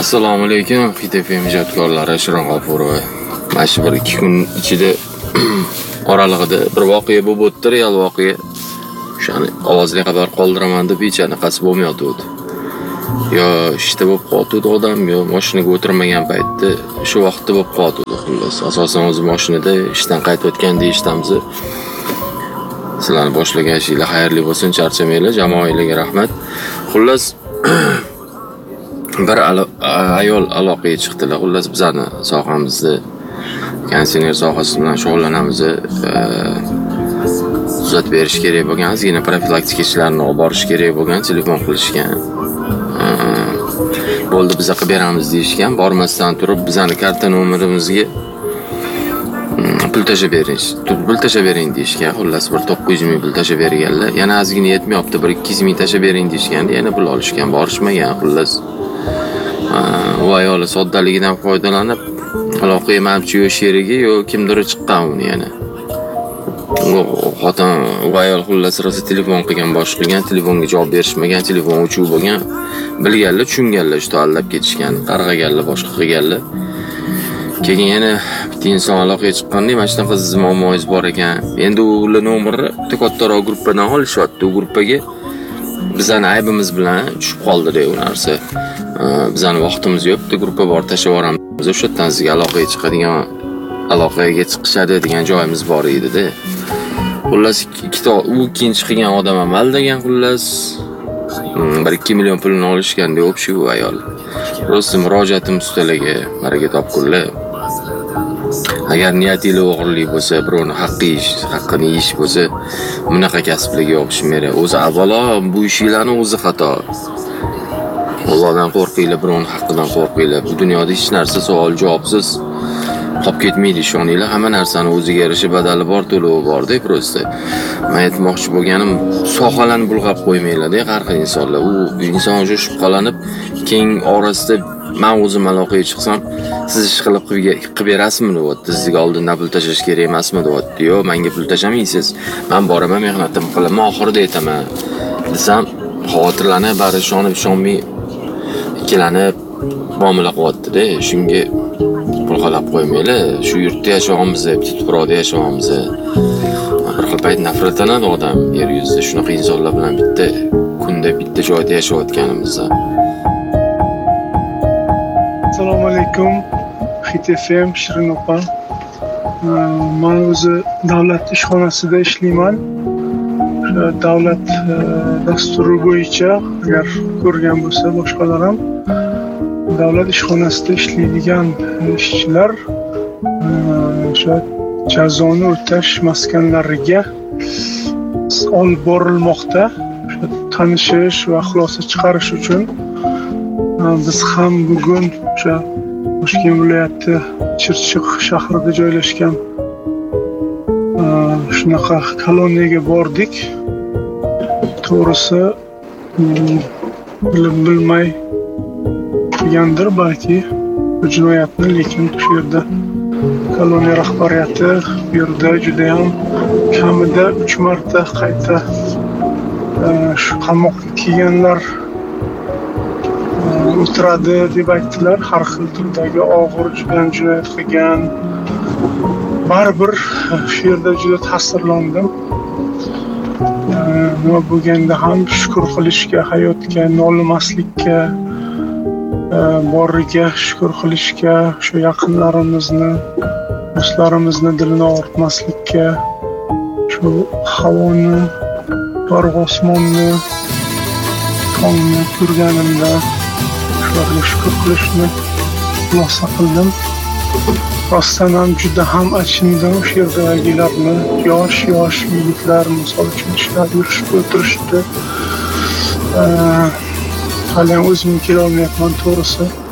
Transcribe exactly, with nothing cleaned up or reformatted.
Assalomu alaykum, Xit F M ijodkorlari Shirin G'ofurova. Mana shu bir ikki kun ichida oralig'ida bir voqea bo'lib o'tdi, real voqea. O'shani ovozli xabar qoldiraman deb hech qanaqasi bo'lmayotdi. Yo ishda bo'lib qoldi odam, yo mashinaga o'tirmagan paytda shu vaqtda bo'lib qoldi. Xullas, asosan o'zi mashinada ishdan qaytayotgan deyishdamiz. Sizlarni boshlagan ishinglar xayrli bo'lsin, charchamanglar, jamoangizga rahmat. Xullas bir ayol aloqaga chiqdilar. Xullas bizani sohamizda kondisioner sohasi bilan shug'ullanamiz. Tuzatib berish kerak bo'lgan, ozgina profilaktika ishlarini olib borish kerak bo'lgan, telefon qilishgan. Bo'ldi, biz qilib beramiz deyishgan. Bormasdan turib bizani karta nomerimizga pul tashab bering, pul tashab bering deyishgan. Xullas bir to'qqiz yuz ming pul tashab berganlar. Yana ozgina yetmayapti, bir ikki yuz ming tashab bering deyishgan. Yana pul olishgan, borishmagan. Xullas u ayol soddaligidan foydalanib aloqaga mamchi yo sherigi yo kimdir chiqqan uni yana. Xotin u ayol xullas rosa telefon qilgan, bosh qilgan, telefonga javob berishmagan, telefon o'chib bo'lgan. Bilganlar, tushunganlar, shu allab ketishgan, qarg'aganlar, boshqa qilganlar. Keyin yana bitta inson aloqaga chiqqanda, mana shunaqa siz muammongiz bor ekan. Endi ular nomerni bitta kattaroq gruppadan olishyapti. U gruppaga bizani aybimiz bilan tushib qoldi-da u narsa. Bizani vaqtimiz yo'q, bitta gruppa bor, tashlab yuboramiz. O'sha yerdan sizga aloqaga chiqadigan, aloqaga chiqishadi degan joyimiz bor edi-da. Xullas ikkita u ikkinchi qilgan odam ham aldagan, xullas bir ikki million pulini olishgan deb o'pshi u ayol. Ro'sta murojaatim ustalarga baraka topkunlar. Agar niyatingiz o'g'irlik bo'lsa, birovni haqqi ish, haqqini ish bo'lsa, bunaqa kasblarga o'qishmaydi. O'zi avvalo bu ishinglarni o'zi xato. Allohdan qo'rqinglar, birovning haqqidan qo'rqinglar. Bu dunyoda hech narsa savol javobsiz qolib ketmaydi, ishoninglar. Hamma narsani o'ziga yarasha badali bor, to'lovi bor-da, prosta. Men aytmoqchi bo'lganim, sohalarni bulg'ab qo'ymanglar-da, har xil insonlar. U inson o'sha shubhalanib, keng orasida men o'zim aloqaga chiqsam, siz ish qilib qilib berasizmi deyapti. Sizga oldindan pul tashlash kerak emasmi deyapti. Yo'q, menga pul tashlamaysiz. Men boraman, mehnatim qilaman, oxirida aytaman. Desam, xavotirlanib, bari ishonib, ishonmay ikkilanib muomala qilyapti-da. Shunga bulg'alab qo'ymanglar. Shu yurtda yashayapmiz, bitta tuproqda yashayapmiz. Bir xil payt nafratlanadi odam yer yuzida shunaqa insonlar bilan bitta kunda bitta joyda yashayotganimizda. Assalomu alaykum, Xit F M Shirin opa. Men o'zi davlat ishxonasida ishlayman. Davlat dasturi bo'yicha agar ko'rgan bo'lsa boshqalar ham davlat ishxonasida ishlaydigan ishchilar o'sha jazoni o'tash maskanlariga olib borilmoqda. Tanishish va xulosa chiqarish uchun biz ham bugun o'sha Toshkent viloyati Chirchiq shahrida joylashgan shunaqa koloniyaga bordik. To'g'risi bilib bilmay qilgandir balki bu jinoyatni, lekin shu yerda koloniya rahbariyati bu yerda juda ham kamida uch marta qayta shu qamoqqa kelganlar o'tiradi deb aytdilar. Har xil turdagi og'ir jinoyat qilgan. Baribir shu yerda juda ta'sirlandim. Nima bo'lganda ham shukr qilishga, hayotga nolimaslikka, boriga shukr qilishga, shu yaqinlarimizni, do'stlarimizni dilini og'ritmaslikka, shu havoni, yorug' osmonni, tongni ko'rganimda shularga shukr qilishni xulosa qildim. Rostdan ham juda ham achindim. O'sha yerdagilarni, yosh-yosh yigitlar misol uchun ishlab yurishib o'tirishdi. Hali o'zim kela olmayapman to'g'risi.